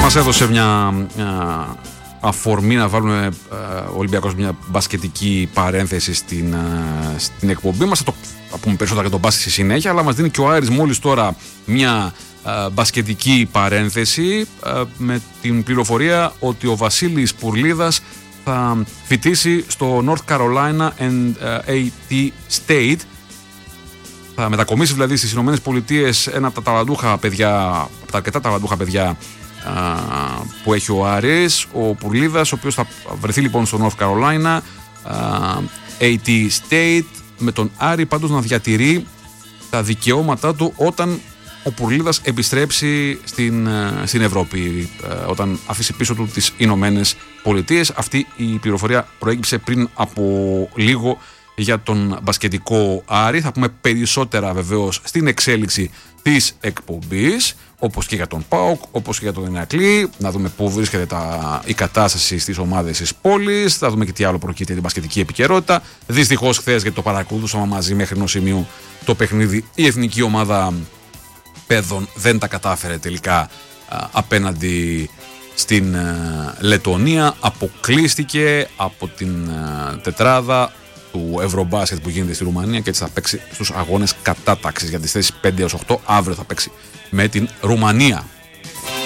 μας έδωσε μια αφορμή να βάλουμε ο Ολυμπιακός μια μπασκετική παρένθεση στην εκπομπή μας. Θα πούμε περισσότερα για τον μπάσκετ στη συνέχεια, αλλά μας δίνει και ο Άρης μόλις τώρα μια μπασκετική παρένθεση με την πληροφορία ότι ο Βασίλης Πουρλίδας θα φοιτήσει στο North Carolina and AT State. Θα μετακομίσει δηλαδή στις Ηνωμένες Πολιτείες, ένα από τα αρκετά ταλαντούχα παιδιά που έχει ο Άρης, ο Πουρλίδας, ο οποίος θα βρεθεί λοιπόν στο North Carolina AT State, με τον Άρη πάντως να διατηρεί τα δικαιώματά του όταν ο Πουρλίδας επιστρέψει στην Ευρώπη, όταν αφήσει πίσω του τις Ηνωμένες Πολιτείες. Αυτή η πληροφορία προέκυψε πριν από λίγο για τον μπασκετικό Άρη. Θα πούμε περισσότερα βεβαίως στην εξέλιξη της εκπομπής, όπως και για τον ΠΑΟΚ, όπως και για τον Ηρακλή. Να δούμε πού βρίσκεται η κατάσταση στις ομάδες της πόλης. Θα δούμε και τι άλλο προκύπτει για την μπασκετική επικαιρότητα. Δυστυχώς χθες, γιατί το παρακολουθούσαμε μαζί μέχρι ενός σημείου το παιχνίδι, η εθνική ομάδα παιδών δεν τα κατάφερε τελικά απέναντι στην Λετωνία. Αποκλείστηκε από την τετράδα του Ευρωμπάσκετ που γίνεται στη Ρουμανία και έτσι θα παίξει στους αγώνες κατάταξης για τις θέσεις 5 έως 8. Αύριο θα παίξει με την Ρουμανία.